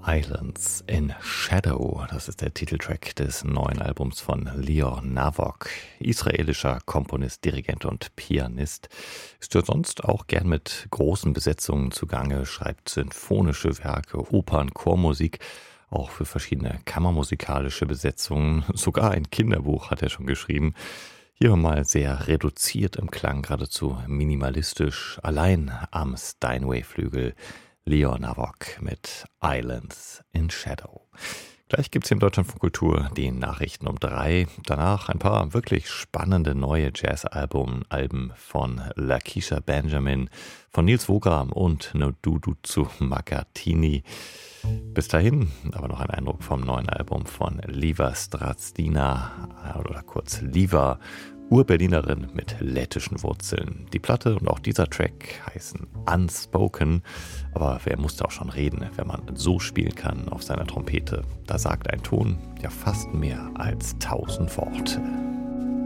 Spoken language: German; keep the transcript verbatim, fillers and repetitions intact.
Islands in Shadow, das ist der Titeltrack des neuen Albums von Lior Navok, israelischer Komponist, Dirigent und Pianist. Ist ja sonst auch gern mit großen Besetzungen zugange, schreibt sinfonische Werke, Opern, Chormusik, auch für verschiedene kammermusikalische Besetzungen. Sogar ein Kinderbuch hat er schon geschrieben. Hier mal sehr reduziert im Klang, geradezu minimalistisch, allein am Steinway-Flügel. Lior Navok mit Islands in Shadow. Gleich gibt es hier im Deutschlandfunk Kultur die Nachrichten um drei. Danach ein paar wirklich spannende neue Jazz-Alben Alben von Lakeisha Benjamin, von Nils Wogram und Nduduzo Magatini. Bis dahin aber noch ein Eindruck vom neuen Album von Liva Strazdina, oder kurz Liva, Ur-Berlinerin mit lettischen Wurzeln. Die Platte und auch dieser Track heißen Unspoken, aber wer muss da auch schon reden, wenn man so spielen kann auf seiner Trompete? Da sagt ein Ton ja fast mehr als tausend Worte.